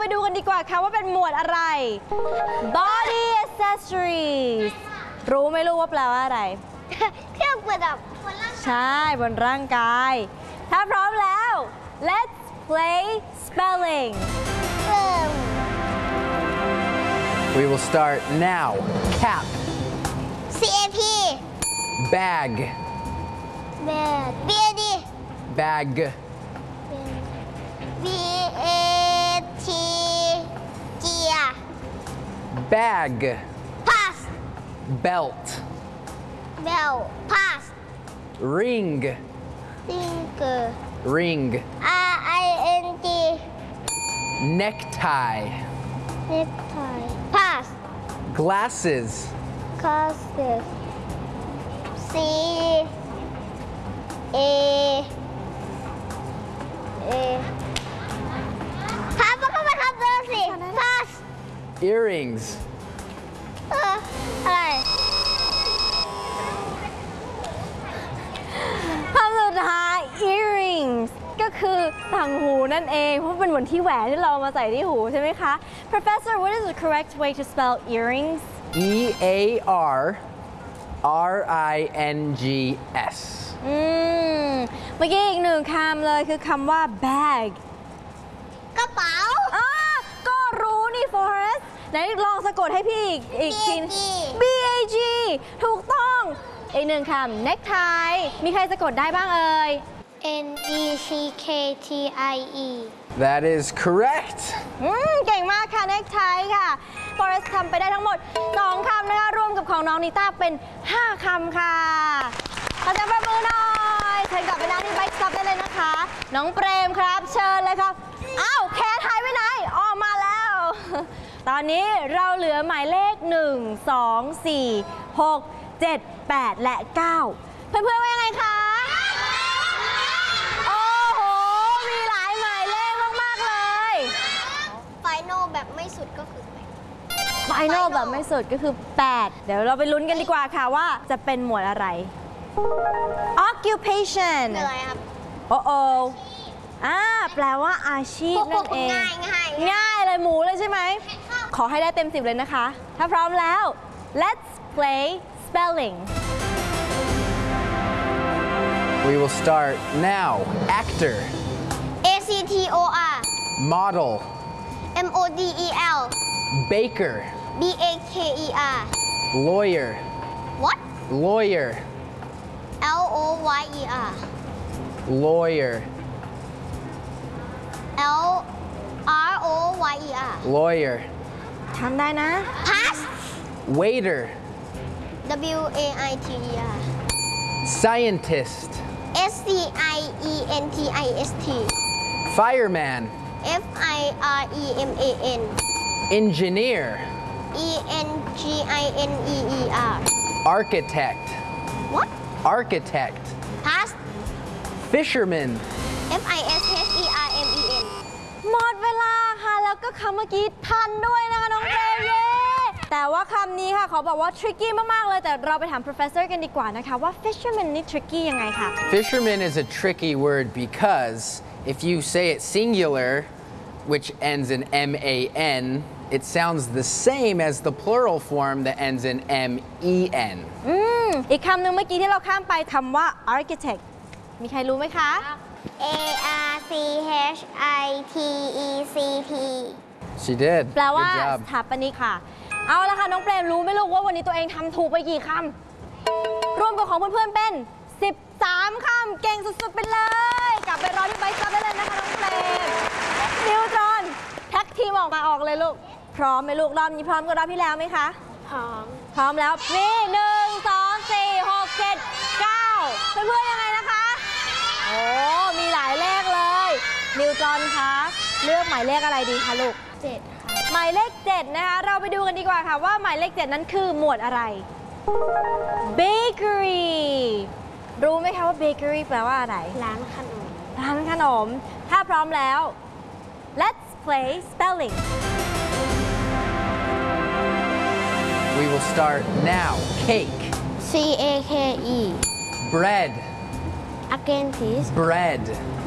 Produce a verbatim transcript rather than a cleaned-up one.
ไปดูกันดีกว่าค่ะว่าเป็นหมวดอะไร body accessories รู้ไหมลูกว่าแปลว่าอะไรเครื่องประดับใช่บนร่างกาย ถ้าพร้อมแล้ว let's play spelling We will start now. Cap. C A P Bag. B A D Bag. B A T Gear Bag. Pass Belt. Bell Pass Ring. Finger Ring. R I N G Necktie. Necktie Pass Glasses. Glasses C A A พับเข้าไปครับเบอร์สิ Pass Earrings. เอออะไรคำสุดท้าย earrings ก็คือต่างหูนั่นเองเพราะเป็นเหมือนที่แหวนที่เรามาใส่ที่หูใช่ไหมคะ Professor what is the correct way to spell earrings E A R R I N G S. อืมเมื่อกี้อีกหนึ่งคำเลยคือคำว่า bag กระเป๋าอ่าก็รู้นี่ Forrest ไหนลองสะกดให้พี่อีกอีกที B B A G ถูกต้องอีกหนึ่งคำ necktie มีใครสะกดได้บ้างเอ่ย N E C K T I E That is correct. อืมเก่งมากค่ะ necktie ค่ะ Forrest ทำไปได้ทั้งหมดสองคำนะคะรวมกับของน้องนิต้าเป็นห้าคำค่ะขอเสียงปรบมือหน่อยเชิญกลับไปด้านที่ Bike Stop ได้เลยนะคะ น้องเปรมครับเชิญเลยครับอ้าวแคทหายไปไหนออกมาแล้ว ตอนนี้เราเหลือหมายเลขหนึ่ง สอง สี่ หก เจ็ด แปด และ เก้า เพื่อนๆว่ายังไงคะ โอ้โห มีหลายหมายเลขมากๆเลยไฟโนแบบไม่สุดก็คือไฟนอลแบบไม่สุดก็คือ แปด เดี๋ยวเราไปลุ้นกันดีกว่าค่ะว่าจะเป็นหมวดอะไร occupation คืออะไรครับโอ้โออ่าแปลว่าอาชีพนั่นเองง่ายง่ายง่ายเลยหมูเลยใช่ไหม ขอให้ได้เต็มสิบเลยนะคะ ถ้าพร้อมแล้ว let's play spelling We will start now. Actor. A C T O R Model. M O D E L Baker. B A K E R Lawyer. What Lawyer. L O Y E R Lawyer. L R O Y E R Lawyer. ทำได้นะ Pass Waiter. W A I T E R Scientist. S C I E N T I S T Fireman. F I R E M A N Engineer. E N G I N E E R Architect. What Architect. Pass Fisherman. F I S H E R M E N หมดเวลาค่ะ แล้วก็คำเมื่อกี้ทันด้วยนะคะน้องเจมเย่แต่ว่าคำนี้ค่ะเขาบอกว่า tricky มาก ๆ เลย แต่เราไปถาม professor กันดีกว่านะคะว่า fisherman นี่ tricky ยังไงคะ Fisherman is a tricky word because if you say it singular, which ends in M A N, it sounds the same as the plural form that ends in M E N. อืมอีกคำหนึ่งเมื่อกี้ที่เราข้ามไปคำว่า architect มีใครรู้ไหมคะ A R C H I T E C T She did. แปลว่า Good ส job. ถาปนิกค่ะ เอาละค่ะน้องเปรมรู้ไหมลูกว่าวันนี้ตัวเองทำถูกไปกี่คำรวมกับของเพื่อนๆเป็น สิบสาม คำเก่งสุดๆไปเลย กลับไปรอที่ไบค์ซับได้เลยนะคะน้องเปรมนิวตรอนแท็กทีมออกมาออกเลยลูก พร้อมไหมลูกรอบนี้พร้อมกับรอบที่แล้วไหมคะพร้อมพร้อมแล้วนี่หนึ่งสองสี่หกเจ็ดเก้าเพื่อนๆยังไงนะคะ โอ้มีหลายเลขเลย นิวตรอนคะเลือกหมายเลขอะไรดีคะลูกเจ็ดค่ะหมายเลขเจ็ดนะคะเราไปดูกันดีกว่าค่ะว่าหมายเลขเจ็ดนั้นคือหมวดอะไร bakery รู้ไหมคะว่า bakery แปลว่าอะไรร้านขนมร้านขนม ถ้าพร้อมแล้ว let's play spelling We will start now. Cake. C A K E Bread. Again please Bread.